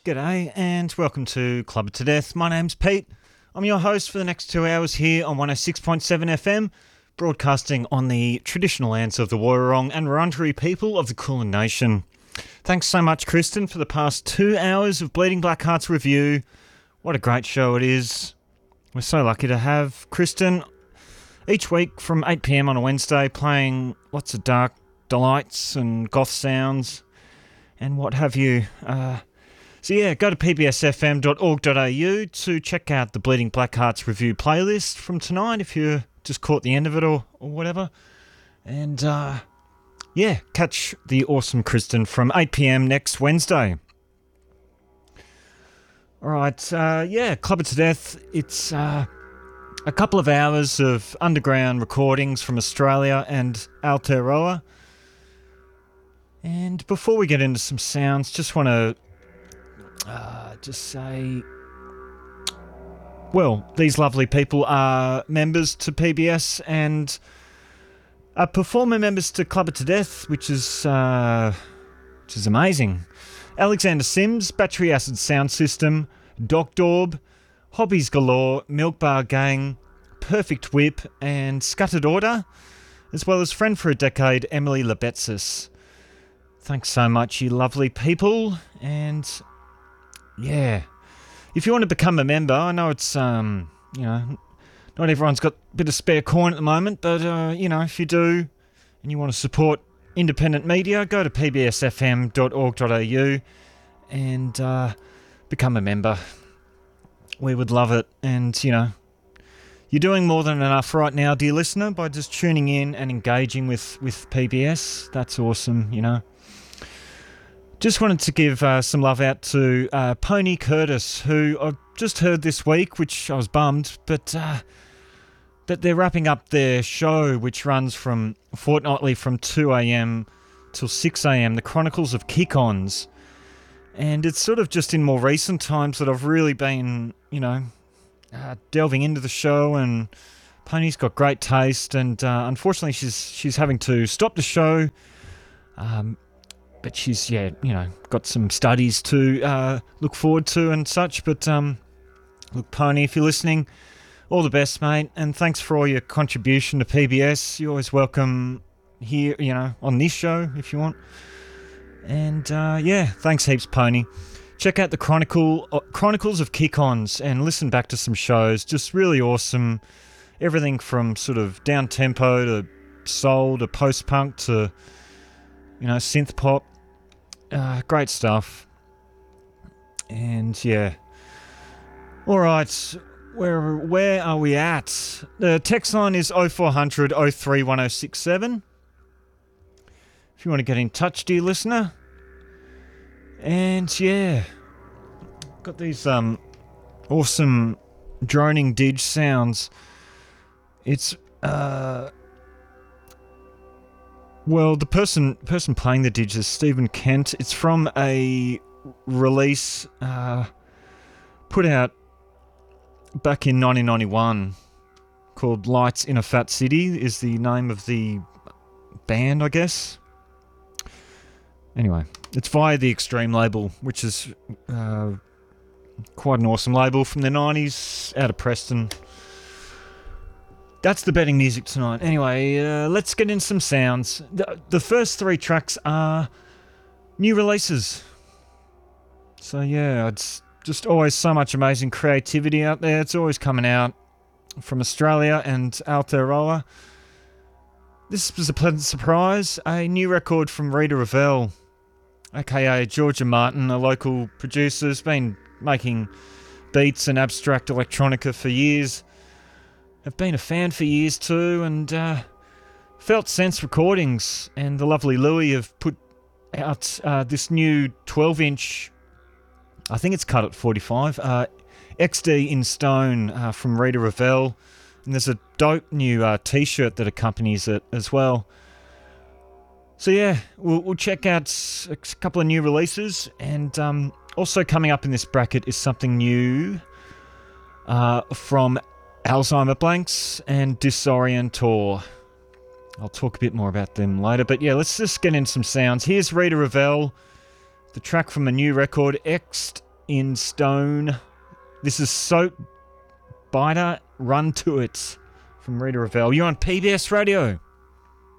G'day and welcome to Club to Death. My name's Pete. I'm your host for the next 2 hours here on 106.7 FM, broadcasting on the traditional lands of the Woiwurrung and Wurundjeri people of the Kulin Nation. Thanks so much, Kristen, for the past 2 hours of Bleeding Black Hearts review. What a great show it is. We're so lucky to have Kristen each week from 8 PM on a Wednesday playing lots of dark delights and goth sounds and what have you. So yeah, go to pbsfm.org.au to check out the Bleeding Black Hearts review playlist from tonight if you just caught the end of it or whatever. And yeah, catch the awesome Kristen from 8 PM next Wednesday. Alright, yeah, Club It to Death. It's a couple of hours of underground recordings from Australia and Aotearoa. And before we get into some sounds, just want to just say, well, these lovely people are members to PBS and are performer members to Club It to Death, which is amazing. Alexander Sims, Battery Acid Sound System, Doc Daub, Hobbies Galore, Milk Bar Gang, Perfect Whip, and Scuttered Order, as well as friend for a decade, Emily Lebetsis. Thanks so much, you lovely people, and yeah, if you want to become a member, I know it's, not everyone's got a bit of spare coin at the moment, but, if you do and you want to support independent media, go to pbsfm.org.au and become a member. We would love it, and, you're doing more than enough right now, dear listener, by just tuning in and engaging with PBS. That's awesome, Just wanted to give some love out to Pony Curtis, who I've just heard this week, which I was bummed, but that they're wrapping up their show, which runs from fortnightly from 2 AM till 6 AM, the Chronicles of Kick-Ons. And it's sort of just in more recent times that I've really been, delving into the show, and Pony's got great taste, and unfortunately she's having to stop the show. But she's, got some studies to look forward to and such. But, look, Pony, if you're listening, all the best, mate. And thanks for all your contribution to PBS. You're always welcome here, on this show if you want. And, thanks heaps, Pony. Check out the Chronicles of Kick-Ons and listen back to some shows. Just really awesome. Everything from sort of down-tempo to soul to post-punk to, synth pop. Great stuff. And yeah. Alright, where are we at? The text line is 0400 03 1067. If you want to get in touch, dear listener. And yeah, got these awesome droning didge sounds. It's well, the person playing the didge is Stephen Kent. It's from a release put out back in 1991 called Lights in a Fat City is the name of the band, I guess. Anyway, it's via the Extreme label, which is quite an awesome label from the 90s out of Preston. That's the betting music tonight. Anyway, let's get in some sounds. The first three tracks are new releases. So yeah, it's just always so much amazing creativity out there. It's always coming out from Australia and Aotearoa. This was a pleasant surprise. A new record from Rita Ravel, aka Georgia Martin, a local producer, has been making beats and abstract electronica for years. I've been a fan for years too, and Felt Sense Recordings and the lovely Louie have put out this new 12-inch, I think it's cut at 45, XD in Stone from Rita Ravel, and there's a dope new t-shirt that accompanies it as well. So yeah, we'll check out a couple of new releases, and also coming up in this bracket is something new from Alzheimer Blanks and Disorientor. I'll talk a bit more about them later, but yeah, let's just get into some sounds. Here's Rita Ravel, the track from a new record, in stone. This is Soap Biter, Run to It from Rita Ravel. You're on PBS Radio.